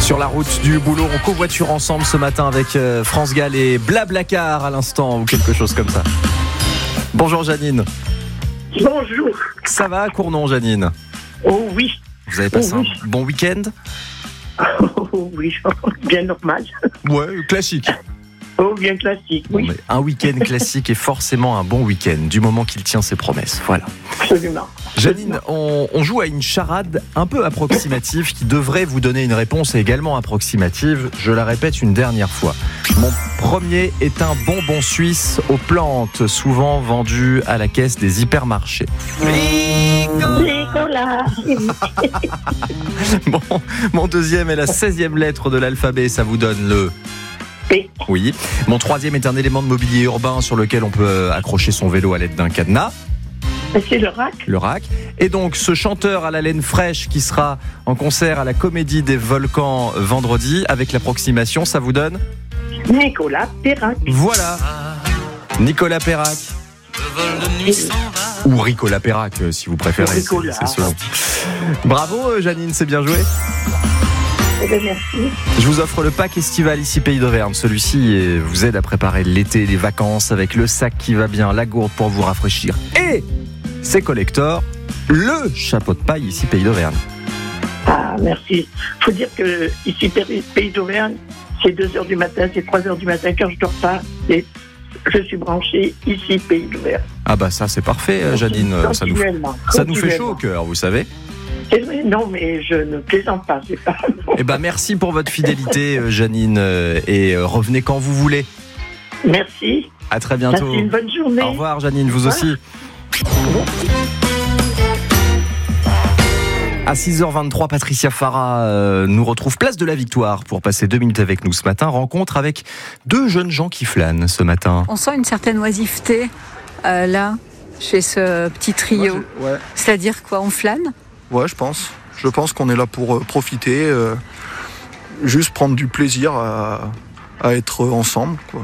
Sur la route du boulot, on covoiture ensemble ce matin avec France Gall et Blablacar à l'instant ou quelque chose comme ça. Bonjour Janine. Bonjour. Ça va à Cournon, Janine? Oh oui. Vous avez passé un bon week-end? Oh oui, bien normal. Ouais, classique. Oh, bien classique, oui. Bon, mais un week-end classique est forcément un bon week-end, du moment qu'il tient ses promesses. Voilà. Absolument. Janine, on joue à une charade un peu approximative qui devrait vous donner une réponse également approximative. Je la répète une dernière fois. Mon premier est un bonbon suisse aux plantes, souvent vendu à la caisse des hypermarchés. Nicolas. Bon, mon deuxième est la 16e lettre de l'alphabet, ça vous donne le... P. Oui. Mon troisième est un élément de mobilier urbain sur lequel on peut accrocher son vélo à l'aide d'un cadenas. C'est le rack. Le rack. Et donc, ce chanteur à la laine fraîche qui sera en concert à la Comédie des Volcans vendredi, avec l'approximation, ça vous donne Nicolas Perrac. Voilà. Nicolas Perrac. Ou Ricola Perrac, si vous préférez. Ricola. C'est selon. Bravo, Janine, c'est bien joué. Eh bien, merci. Je vous offre le pack estival ici Pays d'Auvergne. Celui-ci vous aide à préparer l'été, les vacances avec le sac qui va bien, la gourde pour vous rafraîchir. Et c'est collector, le chapeau de paille ici Pays d'Auvergne. Ah, merci. Faut dire que ici, Pays d'Auvergne, c'est 2h du matin, c'est 3h du matin quand je dors pas. Et je suis branché ici, Pays d'Auvergne. Ah bah ça c'est parfait, Janine. Ça nous fait chaud au cœur, vous savez. Non, mais je ne plaisante pas, c'est pas. Eh ben merci pour votre fidélité, Janine, et revenez quand vous voulez. Merci. À très bientôt. Passez une bonne journée. Au revoir, Janine, vous aussi. À 6h23, Patricia Farah nous retrouve place de la Victoire pour passer 2 minutes avec nous ce matin. Rencontre avec 2 jeunes gens qui flânent ce matin. On sent une certaine oisiveté là, chez ce petit trio. Ouais. C'est-à-dire quoi, on flâne? Ouais, je pense. Je pense qu'on est là pour profiter, juste prendre du plaisir à être ensemble, quoi.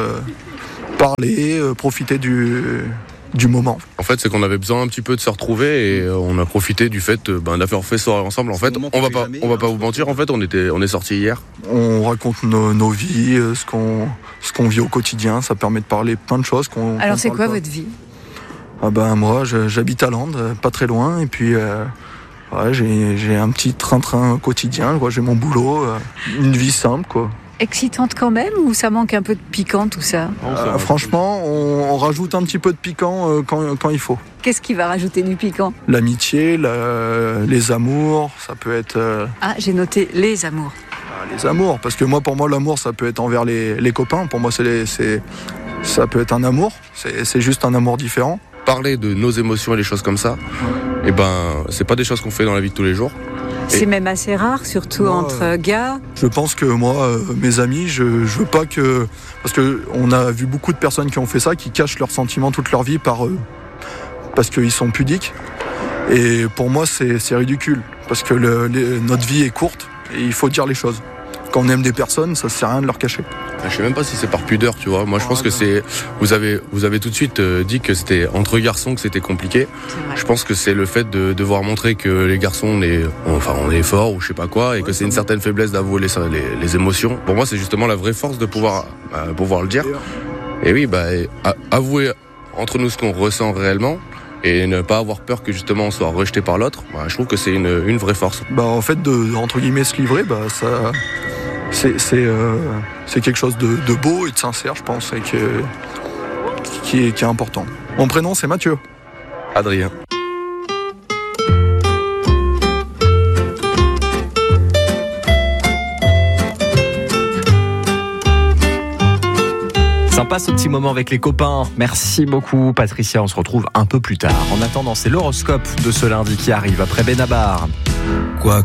Parler, profiter du moment. En fait, c'est qu'on avait besoin un petit peu de se retrouver et on a profité du fait d'avoir fait soirée ensemble. En fait, on va pas vous mentir. En fait, on est sortis hier. On raconte nos vies, ce qu'on vit au quotidien. Ça permet de parler plein de choses. Alors, c'est quoi votre vie? Ah ben moi, j'habite à Landes, pas très loin, et puis ouais, j'ai un petit train-train quotidien. Quoi. J'ai mon boulot, une vie simple, quoi. Excitante quand même, ou ça manque un peu de piquant tout ça? Franchement, on rajoute un petit peu de piquant quand il faut. Qu'est-ce qui va rajouter du piquant? L'amitié, les amours, ça peut être... Ah, j'ai noté les amours. Les amours, parce que pour moi, l'amour, ça peut être envers les copains. Pour moi, ça peut être un amour, c'est juste un amour différent. Parler de nos émotions et les choses comme ça, et c'est pas des choses qu'on fait dans la vie de tous les jours. C'est même assez rare, surtout entre gars. Je pense que moi, mes amis, je veux pas que... Parce qu'on a vu beaucoup de personnes qui ont fait ça, qui cachent leurs sentiments toute leur vie parce qu'ils sont pudiques. Et pour moi, c'est ridicule. Parce que notre vie est courte et il faut dire les choses. Quand on aime des personnes, ça sert à rien de leur cacher. Je sais même pas si c'est par pudeur, tu vois. Moi, je pense que c'est... Vous avez tout de suite dit que c'était entre garçons que c'était compliqué. Je pense que c'est le fait de devoir montrer que les garçons, on est forts ou je sais pas quoi, et que c'est une certaine faiblesse d'avouer les émotions. Pour moi, c'est justement la vraie force de pouvoir le dire. Et oui, avouer entre nous ce qu'on ressent réellement, et ne pas avoir peur que justement on soit rejeté par l'autre, je trouve que c'est une vraie force. En fait, entre guillemets, se livrer, ça... C'est quelque chose de beau et de sincère, je pense, et qui est important. Mon prénom, c'est Mathieu. Adrien. Sympa ce petit moment avec les copains. Merci beaucoup Patricia, on se retrouve un peu plus tard. En attendant, c'est l'horoscope de ce lundi qui arrive après Benabar. Quoi